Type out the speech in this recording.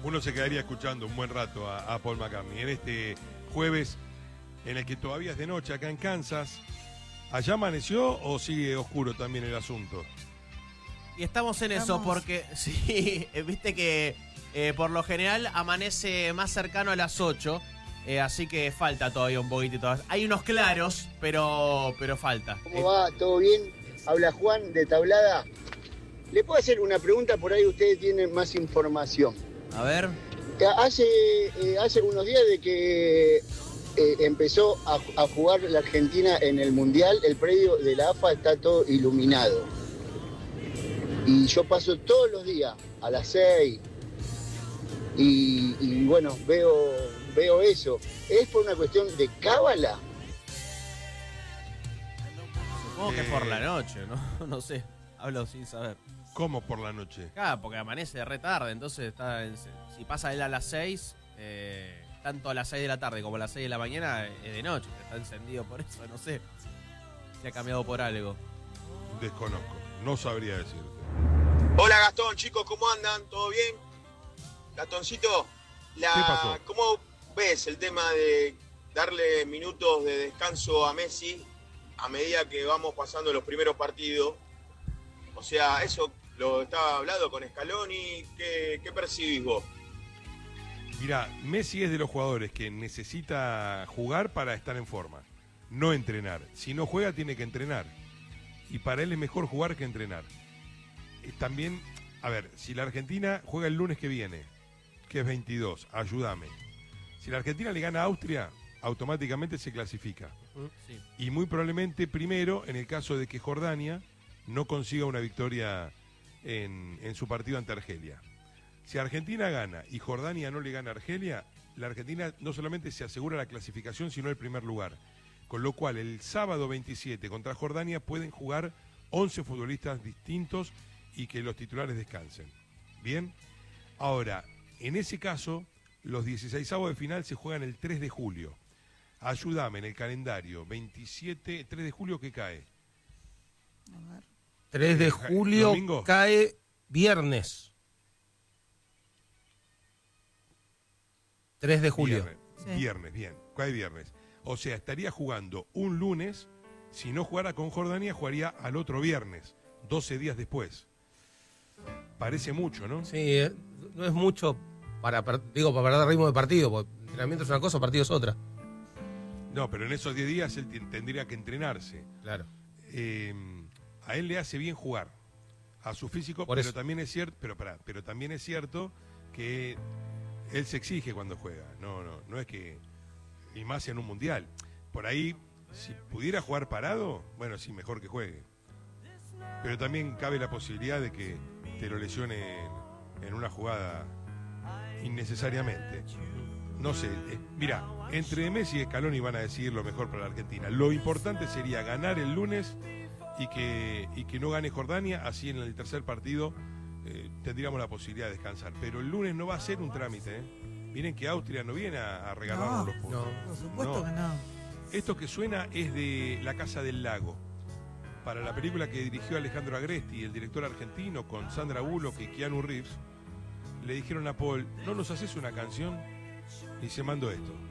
uno se quedaría escuchando un buen rato a Paul McCartney en este jueves en el que todavía es de noche acá en Kansas. ¿Allá amaneció o sigue oscuro también el asunto? Y estamos en eso porque, sí, viste que por lo general amanece más cercano a las 8, así que falta todavía un poquitito. Hay unos claros, pero falta. ¿Cómo va? ¿Todo bien? Habla Juan de Tablada. ¿Le puedo hacer una pregunta? Por ahí ustedes tienen más información. A ver. Hace unos días de que empezó a jugar la Argentina en el Mundial, el predio de la AFA está todo iluminado. Y yo paso todos los días a las 6 y bueno, veo eso. ¿Es por una cuestión de cábala? Supongo que por la noche, ¿no? No sé, hablo sin saber. ¿Cómo por la noche? Claro, porque amanece re tarde, entonces si pasa él a las 6, tanto a las 6 de la tarde como a las 6 de la mañana es de noche, está encendido por eso, no sé si ha cambiado por algo. Desconozco, no sabría decirte. Hola Gastón, chicos, ¿cómo andan? ¿Todo bien? Gastoncito, ¿Qué pasó? ¿cómo ves el tema de darle minutos de descanso a Messi a medida que vamos pasando los primeros partidos? O sea, eso lo estaba hablando con Scaloni, ¿qué percibís vos? Mirá, Messi es de los jugadores que necesita jugar para estar en forma, no entrenar. Si no juega, tiene que entrenar. Y para él es mejor jugar que entrenar. También, a ver, si la Argentina juega el lunes que viene, que es 22, ayúdame. Si la Argentina le gana a Austria, automáticamente se clasifica. Sí. Y muy probablemente primero, en el caso de que Jordania no consiga una victoria en su partido ante Argelia. Si Argentina gana y Jordania no le gana a Argelia, la Argentina no solamente se asegura la clasificación, sino el primer lugar. Con lo cual, el sábado 27 contra Jordania pueden jugar 11 futbolistas distintos y que los titulares descansen. ¿Bien? Ahora, en ese caso, los 16avos de final se juegan el 3 de julio. Ayúdame en el calendario. 27, 3 de julio, ¿qué cae? A ver. 3 de julio ¿Domingo? cae viernes. 3 de julio. Viernes, Sí. viernes, bien. Cae viernes. O sea, estaría jugando un lunes. Si no jugara con Jordania, jugaría al otro viernes, 12 días después. Parece mucho, ¿no? Sí, no es mucho para perder ritmo de partido, porque entrenamiento es una cosa, partido es otra. No, pero en esos 10 días él tendría que entrenarse. Claro. A él le hace bien jugar, a su físico, Por pero eso. también es cierto, pero también es cierto que él se exige cuando juega. No es que, y más en un mundial. Por ahí, si pudiera jugar parado, bueno, sí, mejor que juegue. Pero también cabe la posibilidad de que te lo lesione en una jugada innecesariamente. No sé, mira, entre Messi y Scaloni van a decidir lo mejor para la Argentina. Lo importante sería ganar el lunes y que no gane Jordania, así en el tercer partido tendríamos la posibilidad de descansar. Pero el lunes no va a ser un trámite, ¿eh? Miren que Austria no viene a regalarnos los puntos. Por supuesto que no. Esto que suena es de La Casa del Lago. Para la película que dirigió Alejandro Agresti, el director argentino, con Sandra Bullock y Keanu Reeves, le dijeron a Paul, ¿no nos haces una canción? Y se mandó esto.